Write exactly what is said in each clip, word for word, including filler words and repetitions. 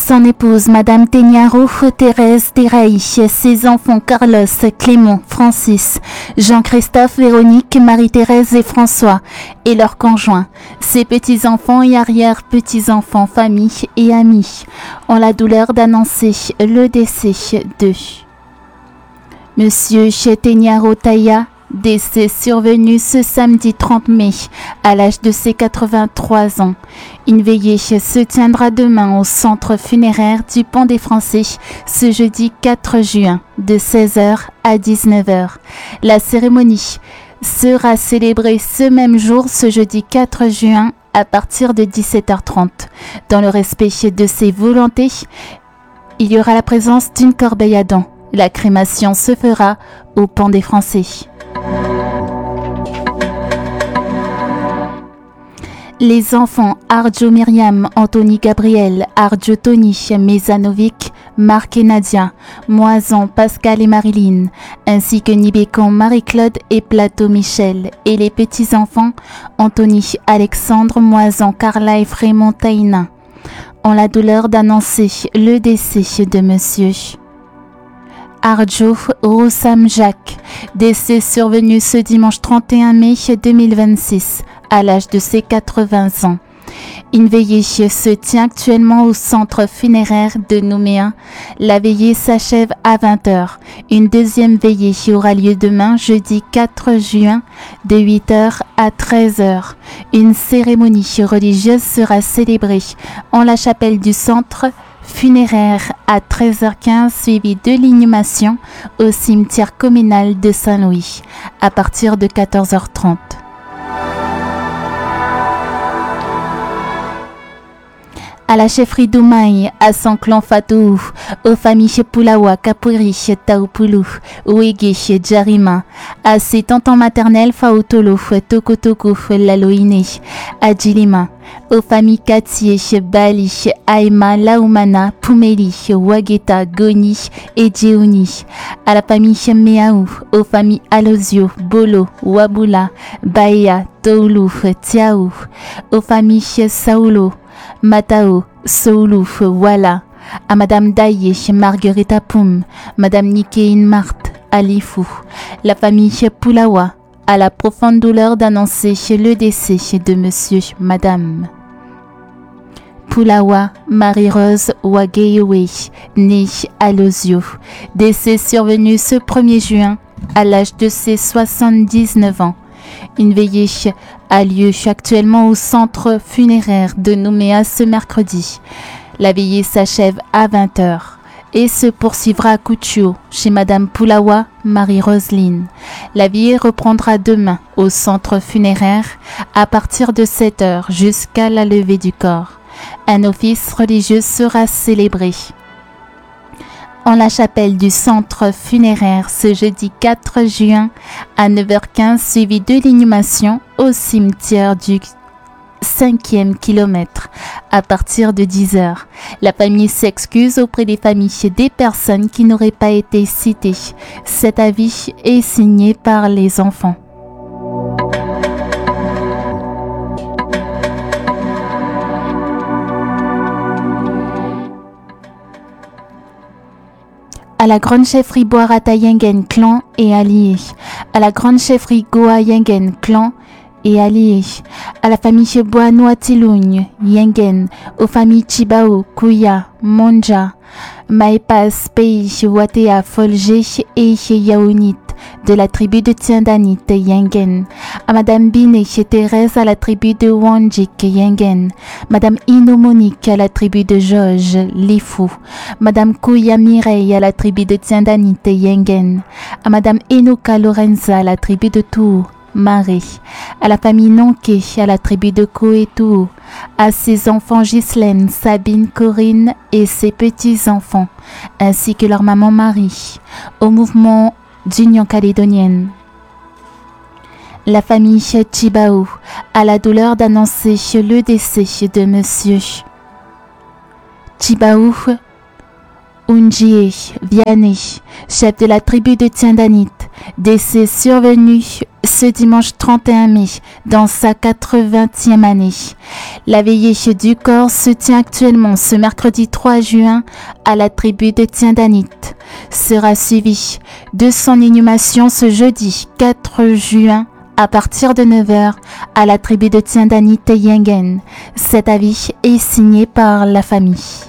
Son épouse, Madame Tegnaro, Thérèse Teraï, ses enfants Carlos, Clément, Francis, Jean-Christophe, Véronique, Marie-Thérèse et François, et leurs conjoints, ses petits-enfants et arrière-petits-enfants, famille et amis, ont la douleur d'annoncer le décès de Monsieur Tegnaro Taïa, décès survenu ce samedi trente mai, à l'âge de ses quatre-vingt-trois ans. Une veillée se tiendra demain au centre funéraire du Pont des Français, ce jeudi quatre juin, de seize heures à dix-neuf heures. La cérémonie sera célébrée ce même jour, ce jeudi quatre juin, à partir de dix-sept heures trente. Dans le respect de ses volontés, il y aura la présence d'une corbeille à dents. La crémation se fera au Pont des Français. Les enfants Arjo Myriam, Anthony Gabriel, Arjo Tony, Mesanovic, Marc et Nadia, Moison, Pascal et Marilyn, ainsi que Nibécon, Marie-Claude et Plateau Michel, et les petits-enfants Anthony, Alexandre, Moison, Carla et Frémont Taïna, ont la douleur d'annoncer le décès de monsieur Arjo Roussam Jacques, décès survenu ce dimanche trente et un mai deux mille vingt-six, à l'âge de ses quatre-vingts ans. Une veillée se tient actuellement au centre funéraire de Nouméa. La veillée s'achève à vingt heures. Une deuxième veillée aura lieu demain, jeudi quatre juin, de huit heures à treize heures. Une cérémonie religieuse sera célébrée en la chapelle du centre funéraire à treize heures quinze, suivi de l'inhumation au cimetière communal de Saint-Louis à partir de quatorze heures trente. À la chefferie d'Oumaï, à son clan Fatou, aux familles Poulawa, Kapuri, Taupulu, Ouégué, Djarima, à ses tontons maternels Fautolo, Tokotoko, Laloïne, à Djilima, aux familles Katié, Bali, Aïma, Laoumana, Poumeli, Wageta, Goni et Djeouni, à la famille Meaou, aux familles Alozio, Bolo, Wabula, Baïa, Toulou, Tiaou, aux familles Saoulo, Matao, Soulou, Wala, à Madame Daye, Marguerita Poum, Madame Nikein Marthe, Alifou, la famille Poulawa, à la profonde douleur d'annoncer le décès de Monsieur, Madame Poulawa Marie-Rose Wageyewe, née à Lozio, décès survenu ce premier juin à l'âge de ses soixante-dix-neuf ans. Une veillée a lieu actuellement au centre funéraire de Nouméa ce mercredi. La veillée s'achève à vingt heures et se poursuivra à Koutio, chez Madame Poulawa Marie-Roseline. La veillée reprendra demain au centre funéraire à partir de sept heures jusqu'à la levée du corps. Un office religieux sera célébré en la chapelle du centre funéraire ce jeudi quatre juin à neuf heures quinze, suivi de l'inhumation au cimetière du cinquième kilomètre à partir de dix heures. La famille s'excuse auprès des familles des personnes qui n'auraient pas été citées. Cet avis est signé par les enfants. À la grande chefferie Boarata Yengen clan et alliés, à la grande chefferie Goa Yengen clan et alliés, à la famille Boanoa Tilugne Yengen, aux familles Chibao, Kouya, Monja, Maepas, Pays, Watea, Folgé et Yaounit, de la tribu de Tiandanit Yengen, à Madame Biné et Thérèse à la tribu de Wanjik Yengen, Madame Ino Monique à la tribu de Georges Lifou, Madame Kouya Mireille à la tribu de Tiandanit Yengen, à Madame Enoka Lorenza à la tribu de Tours Marie, à la famille Nonké à la tribu de Koetou, à ses enfants Ghislaine, Sabine, Corinne et ses petits-enfants, ainsi que leur maman Marie, au mouvement d'Union calédonienne. La famille Chibao a la douleur d'annoncer le décès de Monsieur Chibao Unjie Vianney, chef de la tribu de Tiandanit, décès survenu ce dimanche trente et un mai, dans sa quatre-vingtième année. La veillée du corps se tient actuellement ce mercredi trois juin à la tribu de Tiendanit. Sera suivi de son inhumation ce jeudi quatre juin à partir de neuf heures à la tribu de Tiendanit Yengen. Cet avis est signé par la famille.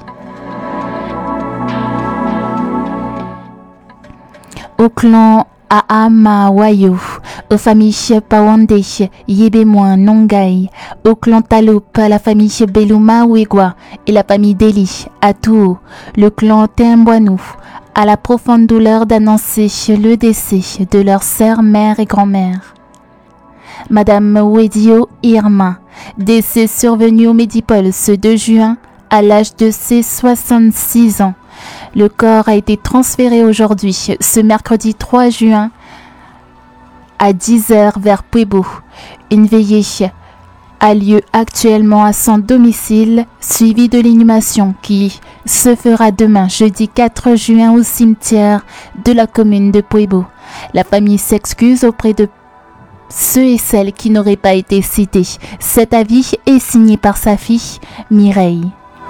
Au clan Aamawayo, aux familles Pawande, Yébémoin, Nongai, au clan Taloup, à la famille Beluma Ouegwa et la famille Deli, à Touo, le clan Temboanou, à la profonde douleur d'annoncer le décès de leur sœur, mère et grand-mère. Madame Wedio Irma, décès survenu au Médipole ce deux juin à l'âge de ses soixante-six ans. Le corps a été transféré aujourd'hui, ce mercredi trois juin, à dix heures vers Puebo. Une veillée a lieu actuellement à son domicile, suivie de l'inhumation qui se fera demain, jeudi quatre juin, au cimetière de la commune de Puebo. La famille s'excuse auprès de ceux et celles qui n'auraient pas été cités. Cet avis est signé par sa fille, Mireille.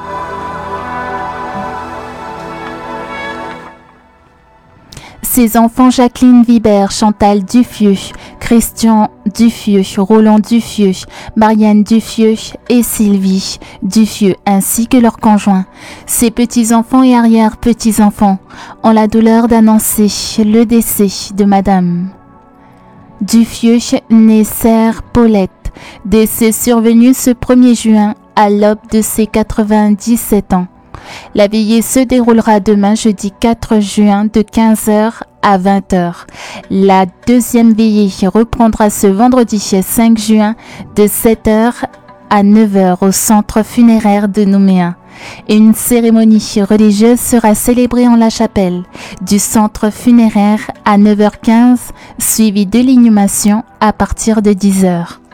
Ses enfants Jacqueline Vibert, Chantal Duffieux, Christian Duffieux, Roland Duffieux, Marianne Duffieux et Sylvie Duffieux, ainsi que leurs conjoints. Ses petits-enfants et arrière-petits-enfants ont la douleur d'annoncer le décès de Madame Duffieux, née Sœur Paulette, décès survenu ce premier juin à l'aube de ses quatre-vingt-dix-sept ans. La veillée se déroulera demain, jeudi quatre juin, de quinze heures à vingt heures. La deuxième veillée reprendra ce vendredi cinq juin, de sept heures à neuf heures au centre funéraire de Nouméa. Et une cérémonie religieuse sera célébrée en la chapelle du centre funéraire à neuf heures quinze, suivie de l'inhumation à partir de dix heures.